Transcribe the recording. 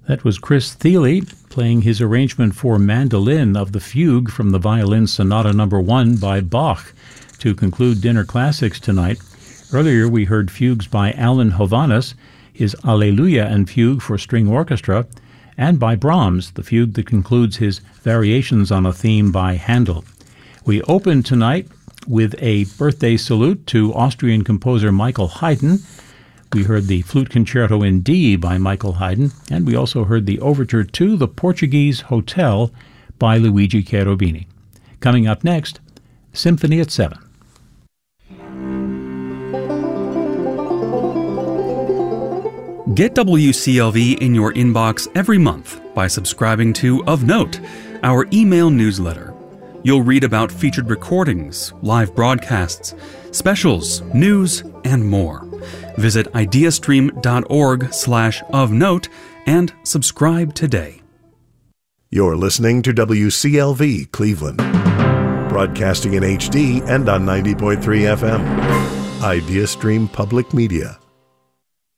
That was Chris Thile playing his arrangement for mandolin of the Fugue from the Violin Sonata No. 1 by Bach to conclude Dinner Classics tonight. Earlier we heard fugues by Alan Hovhaness, his Alleluia and Fugue for string orchestra, and by Brahms, the fugue that concludes his Variations on a Theme by Handel. We opened tonight with a birthday salute to Austrian composer Michael Haydn. We heard the Flute Concerto in D by Michael Haydn, and we also heard the Overture to the Portuguese Hotel by Luigi Cherubini. Coming up next, Symphony at 7. Get WCLV in your inbox every month by subscribing to Of Note, our email newsletter. You'll read about featured recordings, live broadcasts, specials, news, and more. Visit ideastream.org/ofnote and subscribe today. You're listening to WCLV Cleveland, broadcasting in HD and on 90.3 FM. IdeaStream Public Media.